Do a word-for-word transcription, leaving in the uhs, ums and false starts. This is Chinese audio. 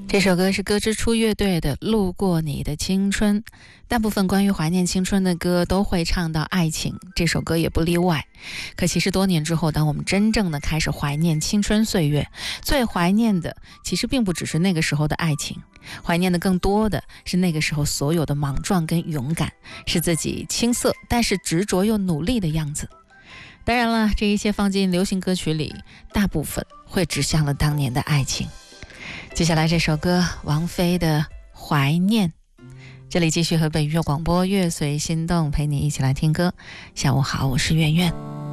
这首歌是歌之初乐队的《路过你的青春》。大部分关于怀念青春的歌都会唱到爱情，这首歌也不例外。可其实多年之后，当我们真正的开始怀念青春岁月，最怀念的其实并不只是那个时候的爱情，怀念的更多的是那个时候所有的莽撞跟勇敢，是自己青涩但是执着又努力的样子。当然了，这一切放进流行歌曲里，大部分会指向了当年的爱情。接下来这首歌，王菲的《怀念》。这里继续和北音乐广播乐随心动陪你一起来听歌。下午好，我是圆圆。